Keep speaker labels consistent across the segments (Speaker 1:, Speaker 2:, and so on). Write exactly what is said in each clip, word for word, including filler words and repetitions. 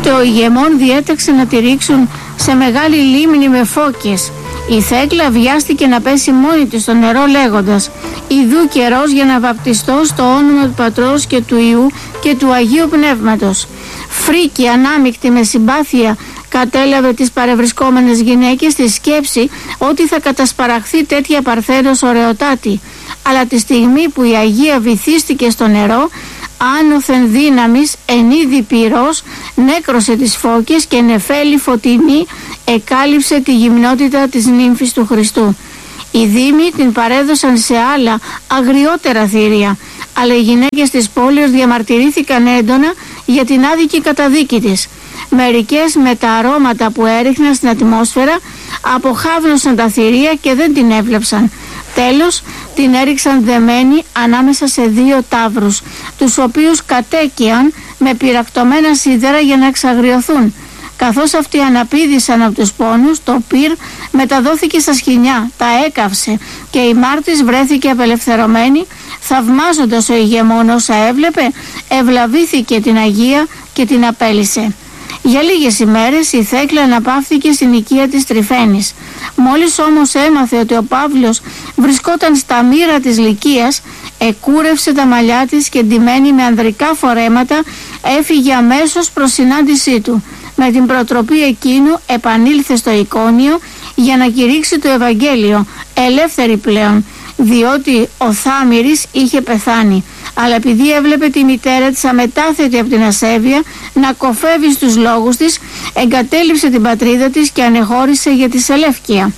Speaker 1: Τότε ο ηγεμόν διέταξε να τη ρίξουν σε μεγάλη λίμνη με φώκες. Η Θέκλα βιάστηκε να πέσει μόνη της στο νερό λέγοντας «Ιδού καιρός για να βαπτιστώ στο όνομα του Πατρός και του Υιού και του Αγίου Πνεύματος». Φρίκη ανάμεικτη με συμπάθεια κατέλαβε τις παρευρισκόμενες γυναίκες στη σκέψη ότι θα κατασπαραχθεί τέτοια παρθένος ωραιοτάτη. Αλλά τη στιγμή που η Αγία βυθίστηκε στο νερό, άνωθεν δύναμης εν είδη πυρός νέκρωσε τις φώκες και νεφέλη φωτεινή εκάλυψε τη γυμνότητα της νύμφης του Χριστού. Οι δήμοι την παρέδωσαν σε άλλα αγριότερα θηρία, αλλά οι γυναίκες της πόλης διαμαρτυρήθηκαν έντονα για την άδικη καταδίκη της. Μερικές με τα αρώματα που έριχναν στην ατμόσφαιρα αποχάβνωσαν τα θηρία και δεν την έβλεψαν. Τέλος την έριξαν δεμένη ανάμεσα σε δύο ταύρους, τους οποίους κατέκυαν με πυρακτωμένα σίδερα για να εξαγριωθούν. Καθώς αυτοί αναπήδησαν από τους πόνους, το πυρ μεταδόθηκε στα σκοινιά, τα έκαυσε και η μάρτης βρέθηκε απελευθερωμένη. Θαυμάζοντας ο ηγεμόν όσα έβλεπε, ευλαβήθηκε την Αγία και την απέλυσε. Για λίγες ημέρες η Θέκλα αναπαύθηκε στην οικία της Τριφαίνης. Μόλις όμως έμαθε ότι ο Παύλος βρισκόταν στα μοίρα της Λυκίας, εκούρευσε τα μαλλιά της και ντυμένη με ανδρικά φορέματα έφυγε αμέσως προς συνάντησή του. Με την προτροπή εκείνου επανήλθε στο Εικόνιο για να κηρύξει το Ευαγγέλιο, ελεύθερη πλέον, διότι ο Θάμηρης είχε πεθάνει. Αλλά επειδή έβλεπε τη μητέρα της αμετάθετη από την ασέβεια να κοφεύει στους λόγους της, εγκατέλειψε την πατρίδα της και ανεχώρησε για τη Σελεύκεια.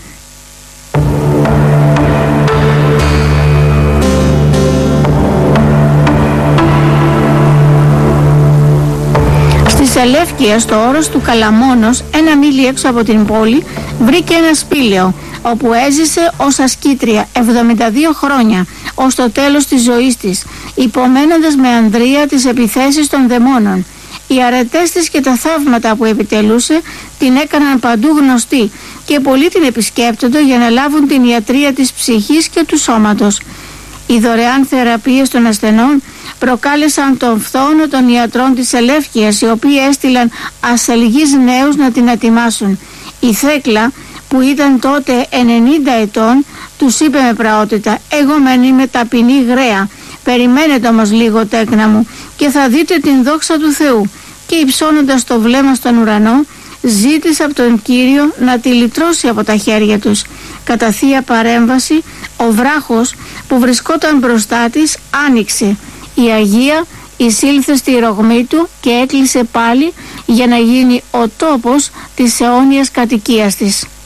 Speaker 1: Στη Σελεύκεια, στο όρος του Καλαμόνος, ένα μίλι έξω από την πόλη, βρήκε ένα σπήλαιο, όπου έζησε ως ασκήτρια εβδομήντα δύο χρόνια, ως το τέλος της ζωής της, υπομένοντας με ανδρεία τις επιθέσεις των δαιμόνων. Οι αρετές της και τα θαύματα που επιτελούσε την έκαναν παντού γνωστή και πολλοί την επισκέπτονται για να λάβουν την ιατρεία της ψυχής και του σώματος. Οι δωρεάν θεραπείες των ασθενών προκάλεσαν τον φθόνο των ιατρών της Ελεύκειας, οι οποίοι έστειλαν ασελγείς νέους να την ατιμάσουν. Η Θέκλα, που ήταν τότε ενενήντα ετών, τους είπε με πραότητα «Εγώ μεν είμαι ταπεινή γραία, περιμένετε όμως λίγο τέκνα μου και θα δείτε την δόξα του Θεού». Και υψώνοντας το βλέμμα στον ουρανό, ζήτησε από τον Κύριο να τη λυτρώσει από τα χέρια τους. Κατά θεία παρέμβαση, ο βράχος που βρισκόταν μπροστά της άνοιξε. Η Αγία εισήλθε στη ρογμή του και έκλεισε πάλι για να γίνει ο τόπος της αιώνιας κατοικίας της.